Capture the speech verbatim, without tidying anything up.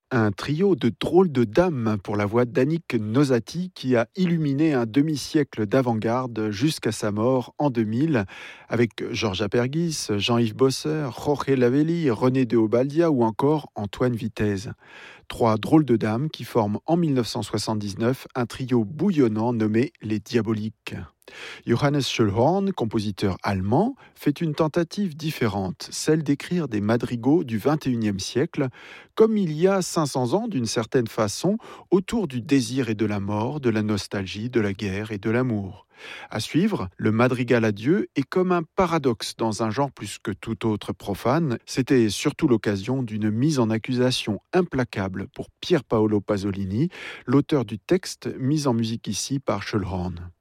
Un trio de drôles de dames pour la voix d'Annick Nosati qui a illuminé un demi-siècle d'avant-garde jusqu'à sa mort en deux mille avec Georges Apergis, Jean-Yves Bosser, Jorge Lavelli, René de Obaldia ou encore Antoine Vitez. Trois drôles de dames qui forment en mille neuf cent soixante-dix-neuf un trio bouillonnant nommé les Diaboliques. Johannes Schöllhorn, compositeur allemand, fait une tentative différente, celle d'écrire des madrigaux du vingt et unième siècle, comme il y a cinq cents ans d'une certaine façon, autour du désir et de la mort, de la nostalgie, de la guerre et de l'amour. À suivre, le madrigal à Dieu est comme un paradoxe dans un genre plus que tout autre profane. C'était surtout l'occasion d'une mise en accusation implacable pour Pier Paolo Pasolini, l'auteur du texte mis en musique ici par Schöllhorn.